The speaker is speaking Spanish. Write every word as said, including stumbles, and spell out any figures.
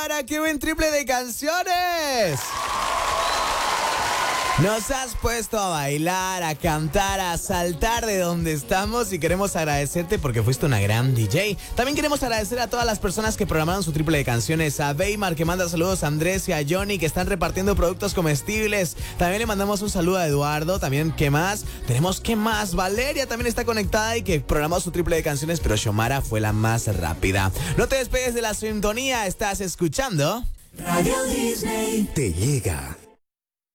Ahora qué buen triple de canciones. Nos has puesto a bailar, a cantar, a saltar de donde estamos y queremos agradecerte porque fuiste una gran D J. También queremos agradecer a todas las personas que programaron su triple de canciones, a Weimar que manda saludos, a Andrés y a Johnny que están repartiendo productos comestibles. También le mandamos un saludo a Eduardo, también ¿qué más? Tenemos ¿qué más? Valeria también está conectada y que programó su triple de canciones, pero Xiomara fue la más rápida. No te despegues de la sintonía, estás escuchando Radio Disney. Te llega